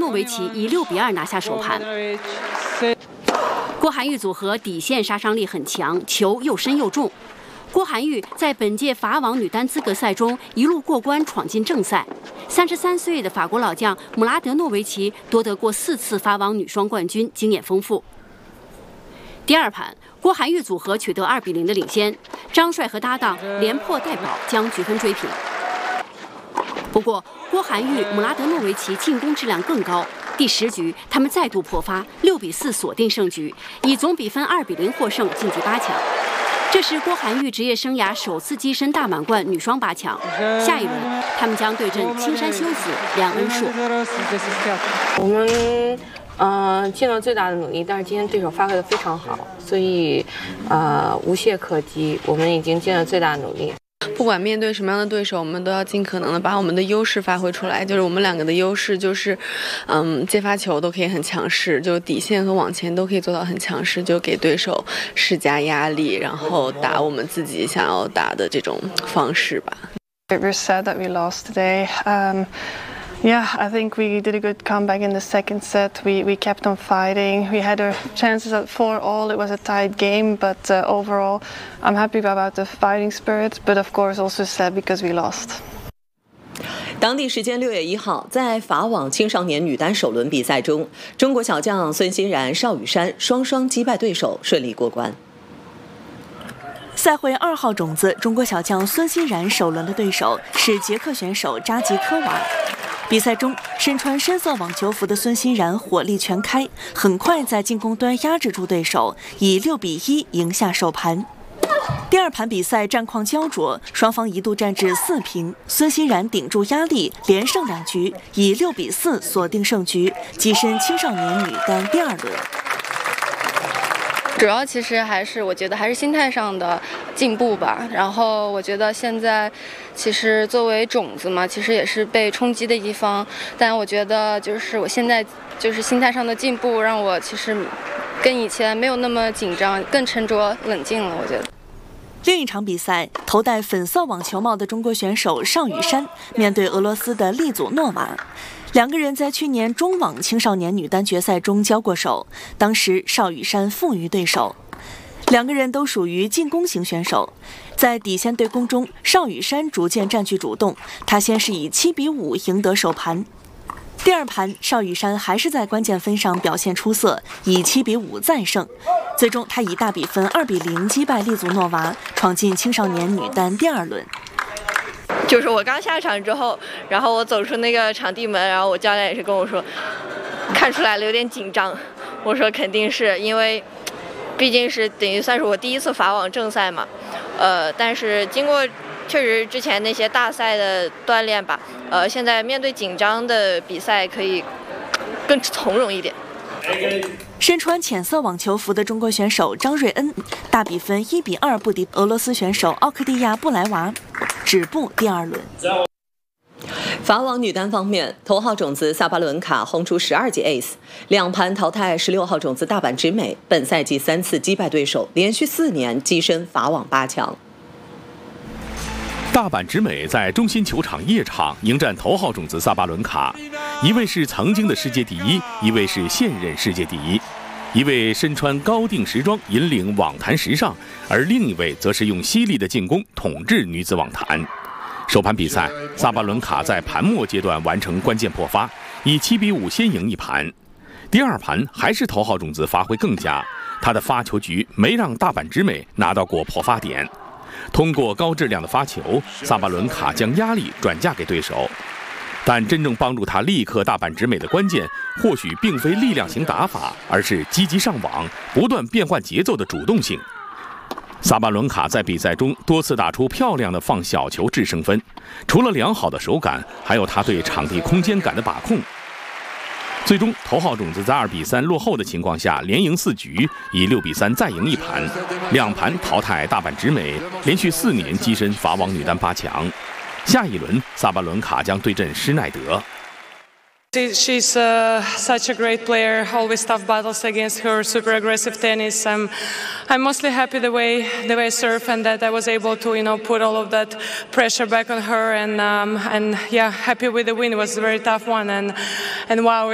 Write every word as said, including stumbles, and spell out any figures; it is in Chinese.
诺维奇以六比二拿下首盘。郭涵玉组合底线杀伤力很强，球又深又重。郭涵玉在本届法网女单资格赛中一路过关，闯进正赛。三十三岁的法国老将姆拉德诺维奇夺得过四次法网女双冠军，经验丰富。第二盘，郭涵玉组合取得二比零的领先，张帅和搭档连破带保将局分追平。不过，郭涵玉、姆拉德诺维奇进攻质量更高。第十局，他们再度破发，六比四锁定胜局，以总比分二比零获胜，晋级八强。这是郭涵玉职业生涯首次跻身大满贯女双八强。下一轮，他们将对阵青山修子、梁恩硕。 我们呃尽了最大的努力，但是今天对手发挥的非常好，所以呃无懈可击。我们已经尽了最大的努力。 不管面对什么样的对手，我们都要尽可能的把我们的优势发挥出来。就是我们两个的优势就是，嗯，接发球都可以很强势，就底线和网前都可以做到很强势，就给对手施加压力，然后打我们自己想要打的这种方式吧。 We're sad that we lost today. Um, Yeah, I think we did a good comeback in the second set. We we kept on fighting. We had our chances at four all. It was a tight game, but uh, overall, I'm happy about the fighting spirit. But of course, also sad because we lost. 当地时间六月一号，在法网青少年女单首轮比赛中，中国小将孙欣然、邵雨珊双双击败对手，顺利过关。 赛会二号种子中国小将孙欣然首轮的对手是捷克选手扎吉科娃。比赛中，身穿深色网球服的孙欣然火力全开，很快在进攻端压制住对手，以六比一赢下首盘。第二盘比赛战况焦灼，双方一度战至四平，孙欣然顶住压力，连胜两局，以六比四锁定胜局，跻身青少年女单第二轮。 主要其实还是我觉得还是心态上的进步吧。然后我觉得现在其实作为种子嘛，其实也是被冲击的一方。但我觉得就是我现在就是心态上的进步，让我其实跟以前没有那么紧张，更沉着冷静了。我觉得。 另一场比赛，头戴粉色网球帽的中国选手邵雨珊面对俄罗斯的利祖诺娃。两个人在去年中网青少年女单决赛中交过手，当时邵雨珊负于对手。两个人都属于进攻型选手，在底线对攻中，邵雨珊逐渐占据主动，她先是以七比五赢得首盘。第二盘，邵雨珊还是在关键分上表现出色，以七比五再胜。最终，她以大比分二比零击败利祖诺娃，闯进青少年女单第二轮。 就是我刚下场之后，然后我走出那个场地门，然后我教练也是跟我说，看出来了有点紧张。我说肯定是因为，毕竟是等于算是我第一次法网正赛嘛，呃，但是经过确实之前那些大赛的锻炼吧，呃，现在面对紧张的比赛可以更从容一点。 身穿浅色网球服的中国选手张瑞恩，大比分一比二不敌俄罗斯选手奥克蒂亚布莱娃，止步第二轮。 法网女单方面，头号种子萨巴伦卡轰出十二记 ace， 两盘淘汰十六号种子大阪直美，本赛季三次击败对手，连续四年跻身法网八强。 大阪直美在中心球场夜场迎战头号种子萨巴伦卡，一位是曾经的世界第一，一位是现任世界第一，一位身穿高定时装引领网坛时尚，而另一位则是用犀利的进攻统治女子网坛。首盘比赛，萨巴伦卡在盘末阶段完成关键破发，以七比五先赢一盘。第二盘还是头号种子发挥更佳，她的发球局没让大阪直美拿到过破发点。通过高质量的发球，萨巴伦卡将压力转嫁给对手，但真正帮助他力克大阪直美的关键，或许并非力量型打法，而是积极上网、不断变换节奏的主动性。萨巴伦卡在比赛中多次打出漂亮的放小球制胜分，除了良好的手感，还有他对场地空间感的把控。最终，头号种子在二比三落后的情况下连赢四局，以六比三再赢一盘，两盘淘汰大阪直美，连续四年跻身法网女单八强。下一轮，萨巴伦卡将对阵施耐德。 She's uh, such a great player, always tough battles against her, super aggressive tennis. I'm, I'm mostly happy the way the way I serve and that I was able to, you know, put all of that pressure back on her and um, and yeah, happy with the win. It was a very tough one and and wow.